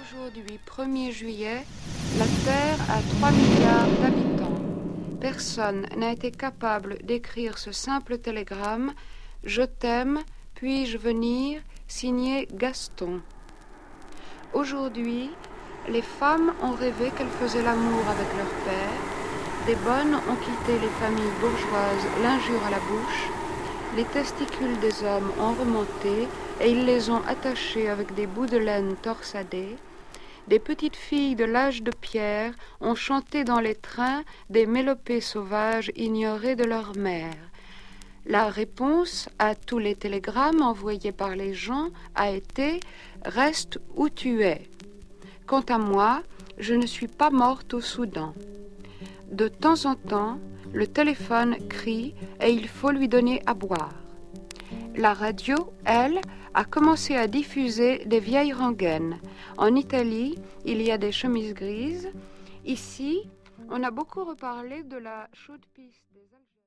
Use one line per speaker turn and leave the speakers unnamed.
Aujourd'hui, 1er juillet, la Terre a 3 milliards d'habitants. Personne n'a été capable d'écrire ce simple télégramme « Je t'aime, puis-je venir ?» signé Gaston. Aujourd'hui, les femmes ont rêvé qu'elles faisaient l'amour avec leur père. Des bonnes ont quitté les familles bourgeoises, l'injure à la bouche. Les testicules des hommes ont remonté et ils les ont attachés avec des bouts de laine torsadés. Des petites filles de l'âge de pierre ont chanté dans les trains des mélopées sauvages ignorées de leur mère. La réponse à tous les télégrammes envoyés par les gens a été « Reste où tu es ». Quant à moi, je ne suis pas morte au Soudan. De temps en temps, le téléphone crie et il faut lui donner à boire. La radio, elle, a commencé à diffuser des vieilles rengaines. En Italie, il y a des chemises grises. Ici, on a beaucoup reparlé de la chaude pisse des Algériens.